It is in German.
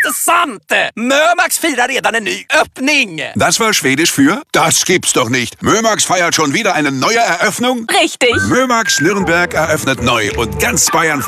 sant! Mömax firar redan en ny öppning! Das war Schwedisch für? Das gibt's doch nicht. Mömax feiert schon wieder eine neue Eröffnung? Richtig. Mömax Nürnberg eröffnet neu und ganz Bayern